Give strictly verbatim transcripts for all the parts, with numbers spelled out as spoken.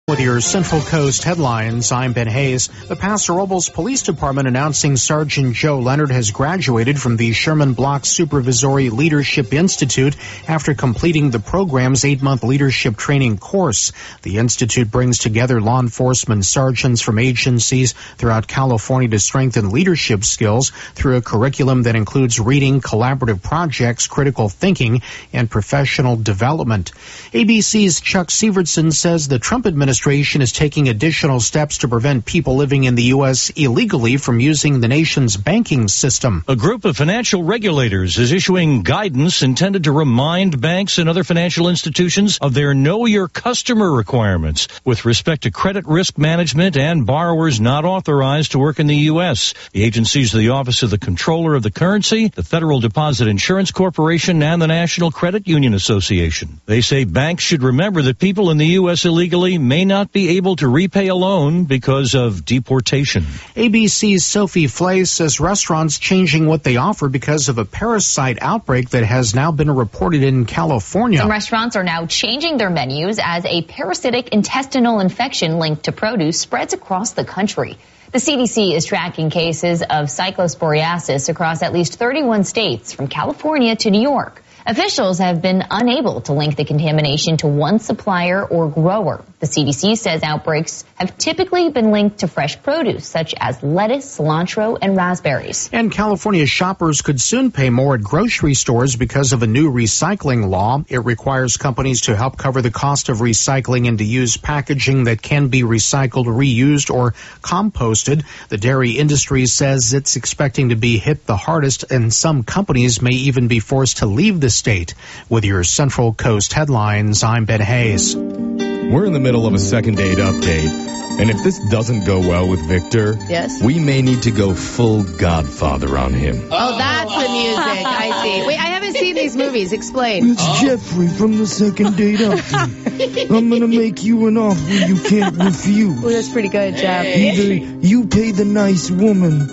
With your Central Coast headlines, I'm Ben Hayes. The Paso Robles Police Department announcing Sergeant Joe Leonard has graduated from the Sherman Block Supervisory Leadership Institute after completing the program's eight-month leadership training course. The institute brings together law enforcement sergeants from agencies throughout California to strengthen leadership skills through a curriculum that includes reading, collaborative projects, critical thinking, and professional development. A B C's Chuck Sievertson says the Trump administration administration is taking additional steps to prevent people living in the U S illegally from using the nation's banking system. A group of financial regulators is issuing guidance intended to remind banks and other financial institutions of their know your customer requirements with respect to credit risk management and borrowers not authorized to work in the U S. The agencies are the Office of the Comptroller of the Currency, the Federal Deposit Insurance Corporation, and the National Credit Union Association. They say banks should remember that people in the U S illegally may not be able to repay a loan because of deportation. A B C's Sophie Flay says restaurants changing what they offer because of a parasite outbreak that has now been reported in California. Some restaurants are now changing their menus as a parasitic intestinal infection linked to produce spreads across the country. The C D C is tracking cases of cyclosporiasis across at least thirty-one states, from California to New York. Officials have been unable to link the contamination to one supplier or grower. The C D C says outbreaks have typically been linked to fresh produce, such as lettuce, cilantro, and raspberries. And California shoppers could soon pay more at grocery stores because of a new recycling law. It requires companies to help cover the cost of recycling into used packaging that can be recycled, reused, or composted. The dairy industry says it's expecting to be hit the hardest, and some companies may even be forced to leave the state. With your Central Coast headlines, I'm Ben Hayes. We're in the middle of a second date update, and if this doesn't go well with Victor, yes, we may need to go full Godfather on him. Oh, that's the music. I see. Wait, I haven't seen these movies. Explain. It's oh. Jeffrey from the second date update. I'm gonna make you an offer you can't refuse. Oh, that's pretty good, Jeff. Either you pay the nice woman,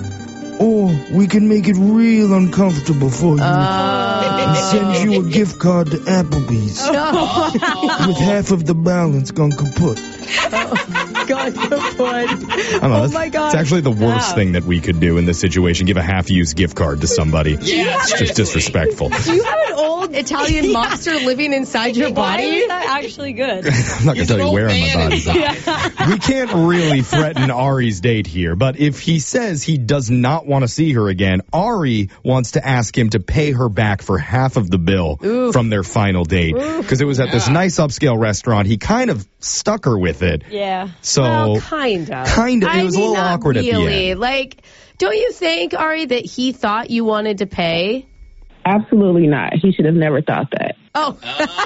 or we can make it real uncomfortable for you. Oh. And send you a gift card to Applebee's. Oh. With half of the balance gone kaput. Oh, God, kaput. I don't know, oh, my God. It's actually the worst wow. thing that we could do in this situation. Give a half-used gift card to somebody. Yeah, it's just disrespectful. Do you have an old Italian mobster yeah. living inside your body? Why is that actually good? I'm not going to tell you where in my body. Yeah. We can't really threaten Ari's date here, but if he says he does not want to see her again, Ari wants to ask him to pay her back for half of the bill Ooh. from their final date. Because it was at yeah. this nice upscale restaurant. He kind of stuck her with it. Yeah. So well, kind of. Kind of. It was I mean, a little awkward really. at the end. Like, don't you think, Ari, that he thought you wanted to pay? Absolutely not. He should have never thought that. Oh.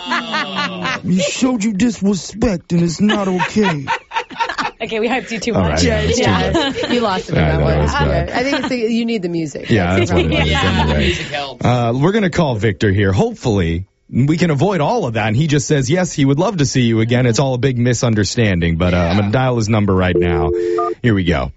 oh. He showed you disrespect, and it's not okay. Okay, we hyped you too All much. Right, yeah, yeah. You lost it in that one. I think it's the, you need the music. Yeah, that's what it is. Yeah, anyway. music helps. Uh, we're going to call Victor here. Hopefully, we can avoid all of that. And he just says, yes, he would love to see you again. It's all a big misunderstanding. But uh, yeah. I'm going to dial his number right now. Here we go.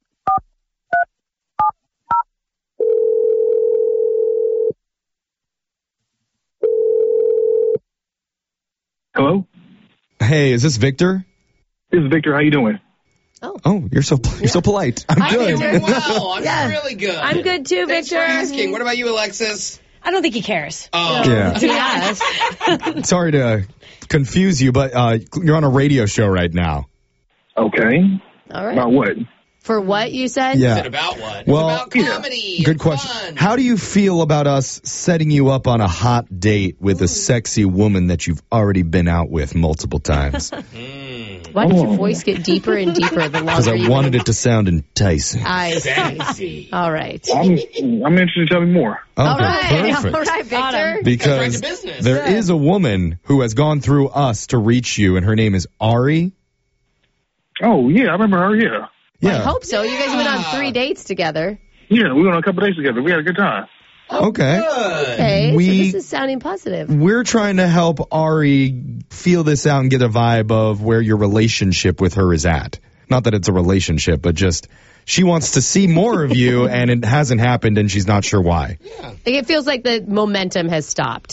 Hello? Hey, is this Victor? This is Victor. How you doing? Oh, oh you're so you're yeah. so polite. I'm I'm good. doing well. I'm yeah. really good. I'm good too, Thanks Victor. for asking. What about you, Alexis? I don't think he cares. Oh. Yeah. Yes. Sorry to confuse you, but uh, you're on a radio show right now. Okay. All right. About what? For what you said? Yeah. Is it about what? Well, it's about comedy. Good question. Fun. How do you feel about us setting you up on a hot date with a sexy woman that you've already been out with multiple times? mm. Why did your voice get deeper and deeper the longer Because I you wanted went? it to sound enticing. I see. All right. I'm, I'm interested in telling me more. Okay, all right. perfect. All right, Victor. Because business. there yeah. is a woman who has gone through us to reach you, and her name is Ari. Oh, yeah. I remember her, yeah. Well, Yeah. I hope so. You guys went on three dates together. Yeah, we went on a couple days together. We had a good time. Okay. Okay, We- so this is sounding positive. We're trying to help Ari feel this out and get a vibe of where your relationship with her is at. Not that it's a relationship, but just she wants to see more of you, and it hasn't happened, and she's not sure why. Yeah. Like, it feels like the momentum has stopped.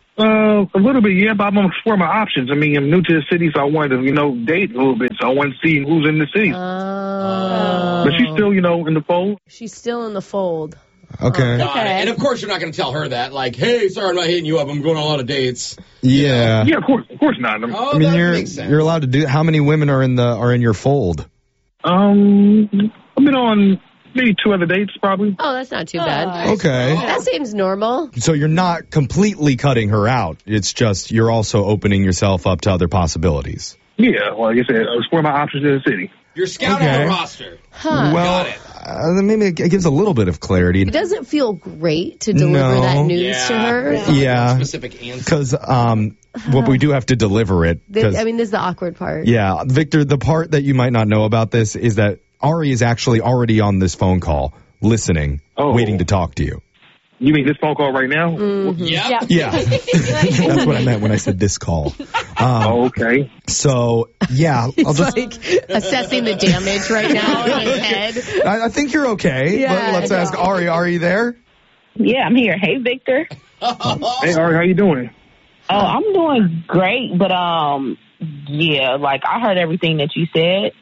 Uh, a little bit, yeah, but I'm exploring my options. I mean, I'm new to the city, so I wanted to, you know, date a little bit. So I wanted to see who's in the city. Oh. But she's still, you know, in the fold. She's still in the fold. Okay. Got it. And of course, you're not going to tell her that. Like, hey, sorry, I'm not hitting you up. I'm going on a lot of dates. Yeah. Yeah, of course, of course not. I'm, Oh, I mean, that you're makes sense. you're allowed to do. How many women are in the are in your fold? Um, I've been on maybe two other dates, probably. Oh, that's not too bad. Okay. That seems normal. So you're not completely cutting her out. It's just you're also opening yourself up to other possibilities. Yeah, well, like I said, I'm exploring my options in the city. You're scouting Okay. the roster. Huh. Well, uh, maybe it gives a little bit of clarity. It doesn't feel great to deliver No. that news Yeah. to her. It's not Yeah. a specific answer. Because um, well, we do have to deliver it. This, 'cause- I mean, this is the awkward part. yeah, Victor, the part that you might not know about this is that Ari is actually already on this phone call, listening, Oh. waiting to talk to you. You mean this phone call right now? Mm-hmm. Yep. Yeah, that's what I meant when I said this call. Um, Oh, okay. so yeah, I'll just. Like assessing the damage right now in his head. I, I think you're okay. Yeah, but let's I ask know. Ari. Are you there? Yeah, I'm here. Hey, Victor. Hey, Ari, how you doing? Oh, I'm doing great, but um, yeah, like I heard everything that you said.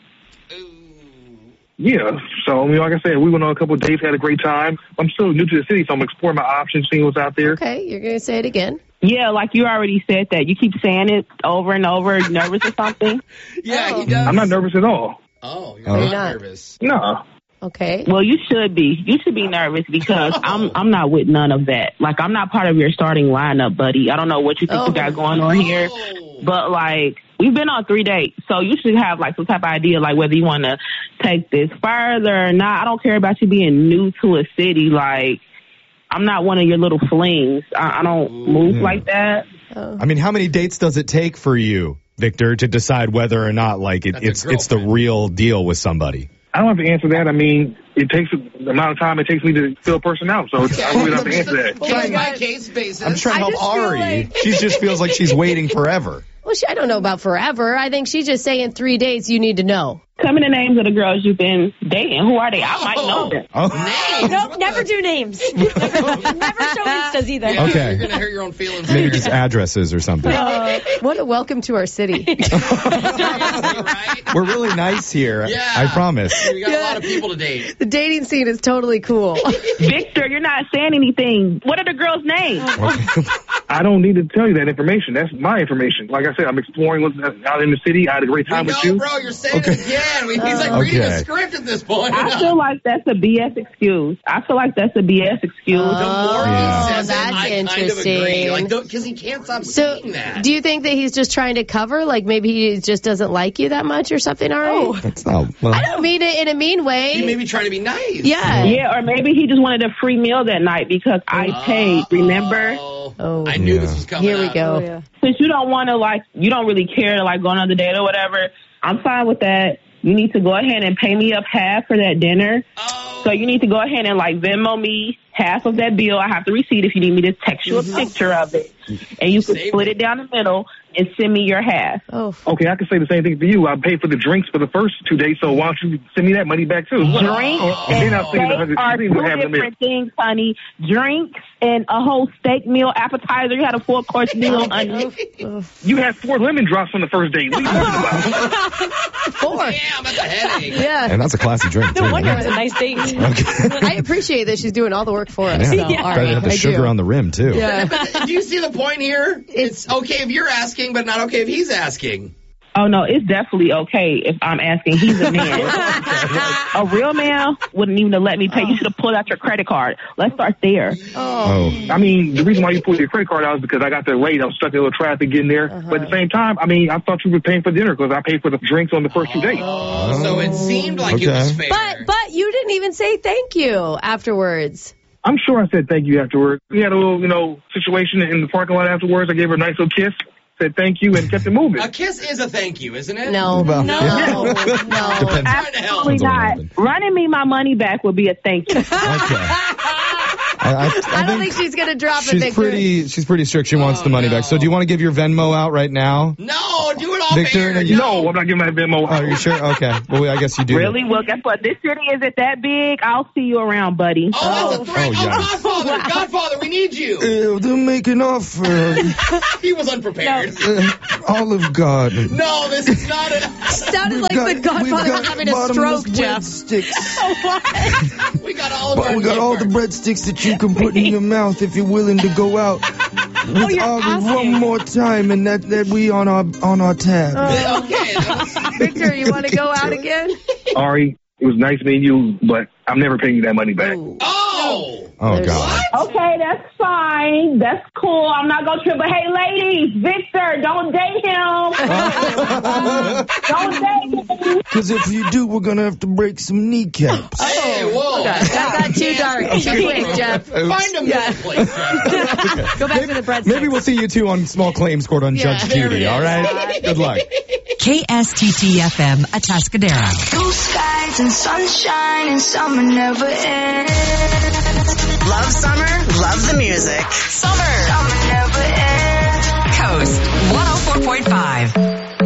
Yeah, so I mean, like I said, we went on a couple of dates, had a great time. I'm still new to the city, so I'm exploring my options, seeing what's out there. Okay, you're going to say it again. Yeah, like you already said that. You keep saying it over and over. You nervous or something? Yeah, Oh. he does. I'm not nervous at all. Oh, you're Oh. not You're not. nervous. No. Okay. Well, you should be. You should be nervous because I'm I'm not with none of that. Like I'm not part of your starting lineup, buddy. I don't know what you think Oh. you got going on here, Oh. but like we've been on three dates, so you should have like some type of idea, like whether you want to take this further or not. I don't care about you being new to a city. Like I'm not one of your little flings. I, I don't move like that. Oh. I mean, how many dates does it take for you, Victor, to decide whether or not like it, That's a it's it's the girlfriend. real deal with somebody? I don't have to answer that. I mean, it takes the amount of time it takes me to fill a person out, so I really don't have to answer that. Case by case basis. I'm trying to I help just feel Ari. like- She just feels like she's waiting forever. Well, she, I don't know about forever. I think she's just saying three dates you need to know. Tell me the names of the girls you've been dating. Who are they? I might know them. Oh, Names. Nope, What never the- do names. never show Instas either. Yeah, Okay. You're going to hurt your own feelings. maybe here. just addresses or something. Uh, what a welcome to our city. Seriously, right? We're really nice here. Yeah. I promise. We got a lot of people to date. The dating scene is totally cool. Victor, you're not saying anything. What are the girls' names? I don't need to tell you that information. That's my information. Like I said, I'm exploring what's out in the city. I had a great time We with know, you. bro. You're saying it again. We, he's like reading Okay. a script at this point. I feel like that's a B S excuse. I feel like that's a B S excuse. the more Yeah. he says Oh, that's it, I kind of agree. interesting. Like, because he can't stop So, saying that. do you think that he's just trying to cover? Like maybe he just doesn't like you that much or something, Ari? Oh. That's not. Well, I don't mean it in a mean way. He may be trying to be nice. Yeah. Yeah, or maybe he just wanted a free meal that night because I paid, remember? Oh, Oh. I knew Yeah. this was coming Here we up. go. Oh, yeah. Since you don't want to, like, you don't really care to, like, go on another date or whatever, I'm fine with that. You need to go ahead and pay me up half for that dinner. Oh. So you need to go ahead and, like, Venmo me half of that bill. I have the receipt if you need me to text you a picture of it. And you can Save split it. it down the middle and send me your half. Oh. Okay, I can say the same thing for you. I paid for the drinks for the first two days, so why don't you send me that money back too? Drinks And and then I'll see the steak hundred. are see two what happened to me. different things, honey. Drinks and a whole steak meal appetizer. You had a four course meal, honey. You had four lemon drops on the first date. What are you talking about? Four. Damn, that's a headache. Yeah. and that's a classy drink too. No wonder it was a nice date. Okay. I appreciate that she's doing all the work for us. Yeah. though, Ari. Better have the I sugar do. on the rim too. Yeah. Do you see the point here? It's okay if you're asking, but not okay if he's asking. Oh, no, it's definitely okay if I'm asking. He's a man. A real man wouldn't even have let me pay. You should have pulled out your credit card. Let's start there. Oh. I mean, the reason why you pulled your credit card out is because I got there late. I was stuck in a little traffic getting there. Uh-huh. But at the same time, I mean, I thought you were paying for dinner because I paid for the drinks on the first two dates. Oh, so it seemed like it was Okay. fair. But but you didn't even say thank you afterwards. I'm sure I said thank you afterwards. We had a little, you know, situation in the parking lot afterwards. I gave her a nice little kiss, said thank you, and kept it moving. A kiss is a thank you, isn't it? No. Well, no. yeah. No. Depends. Trying to help. Absolutely Depends on what not. happened. Running me my money back would be a thank you. Okay. I, I, I, I don't think she's going to drop it, she's Victor. pretty. She's pretty strict. She wants Oh, the money no. back. So do you want to give your Venmo out right now? No, do it off Victor, air. are you- No, I'm not giving my Venmo Oh, out. are you sure? Okay. Well, I guess you do. Really? Well, guess what? This city isn't that big. I'll see you around, buddy. Oh, that's a threat. Oh, Oh, yeah. Godfather. Godfather, we need you. Uh, they're making offer. He was unprepared. Uh, Olive Garden. No, this is not a... Sounded like Got- the Godfather was having a bottomless stroke, Jeff. breadsticks. We got all of But our we got all the breadsticks that you can put in your mouth if you're willing to go out with you're Ari asking. one more time, and that that we on our on our tab. Okay. that's- Victor, you want to go out again? Ari, it was nice meeting you, but I'm never paying you that money back. Oh! Oh God. Okay, that's fine. That's cool. I'm not going to trip. But hey, ladies, Victor, don't date him. Don't date him. Because if you do, we're gonna have to break some kneecaps. Hey, whoa. That got too dark too quick, Jeff. Find a middle place, Jeff. Go back to the breadsticks. Maybe we'll see you two on small claims court on Yeah. Judge There Judy. it is. All right. Good luck. K S T T F M Atascadero. Blue skies and sunshine and summer never ends. Love summer, love the music. Summer. Summer never ends. Coast one oh four point five.